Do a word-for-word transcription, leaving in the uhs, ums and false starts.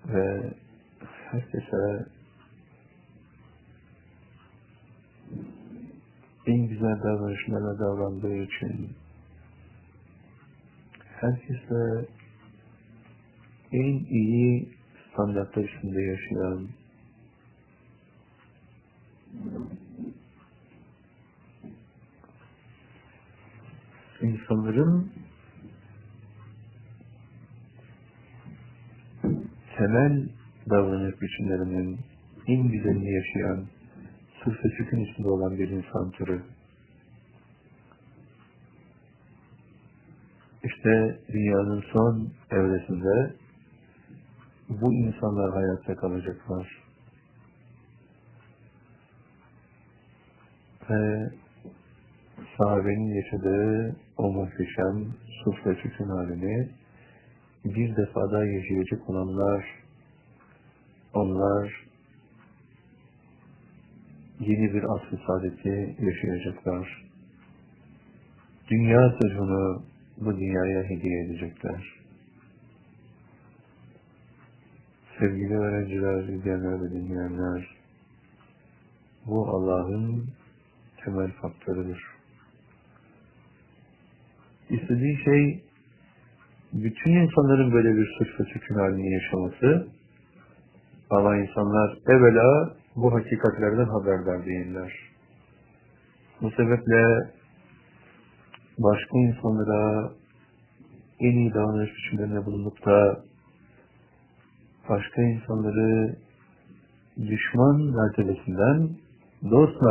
ve herkese en güzel davranışlarla davrandığı için, herkese en iyi standartlar içinde yaşayan, insanların temel davranış biçimlerinin en güzelini yaşayan, sırf ve sükun içinde olan bir insan türü. İşte dünyanın son evresinde bu insanlar hayatta kalacaklar. Ve sahabenin yaşadığı o muhteşem sulh ve sükun halini bir defada yaşayacak olanlar, onlar yeni bir asr-ı saadeti yaşayacaklar. Dünya sırrını bu dünyaya hediye edecekler. Sevgili öğrenciler, izleyenler ve dinleyenler, bu Allah'ın temel faktörüdür. İstediği şey, bütün insanların böyle bir suç ve sükun halini yaşaması, ama insanlar evvela bu hakikatlerden haberdar değiller. Bu sebeple başka insanlara en iyi davranış biçimlerine bulunup da başka insanları düşman mertebesinden dost